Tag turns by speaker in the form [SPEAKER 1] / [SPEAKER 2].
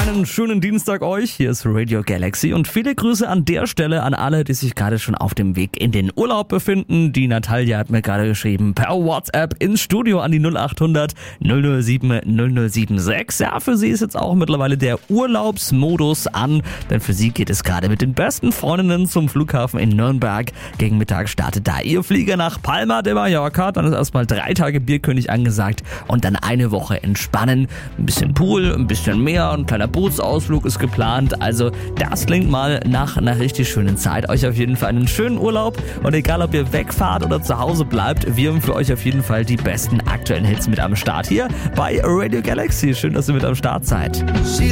[SPEAKER 1] Einen schönen Dienstag euch, hier ist Radio Galaxy und viele Grüße an der Stelle an alle, die sich gerade schon auf dem Weg in den Urlaub befinden. Die Natalia hat mir gerade geschrieben per WhatsApp ins Studio an die 0800 007 0076. Ja, für sie ist jetzt auch mittlerweile der Urlaubsmodus an, denn für sie geht es gerade mit den besten Freundinnen zum Flughafen in Nürnberg. Gegen Mittag startet da ihr Flieger nach Palma de Mallorca, dann ist erstmal 3 Tage Bierkönig angesagt und dann eine Woche entspannen. Ein bisschen Pool, ein bisschen Meer, ein kleiner Bootsausflug ist geplant. Also das klingt mal nach einer richtig schönen Zeit. Euch auf jeden Fall einen schönen Urlaub und egal ob ihr wegfahrt oder zu Hause bleibt, wir haben für euch auf jeden Fall die besten aktuellen Hits mit am Start hier bei Radio Galaxy. Schön, dass ihr mit am Start seid.